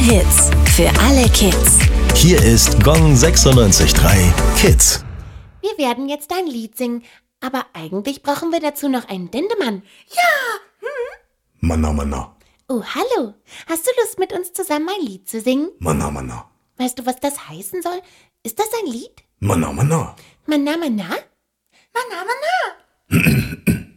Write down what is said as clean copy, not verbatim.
Hits für alle Kids. Hier ist Gong 96.3 Kids. Wir werden jetzt ein Lied singen, aber eigentlich brauchen wir dazu noch einen Dendemann. Manna, manna. Oh, hallo. Hast du Lust, mit uns zusammen ein Lied zu singen? Manna, manna. Weißt du, was das heißen soll? Ist das ein Lied? Manna, manna. Manna, manna? Manna, manna.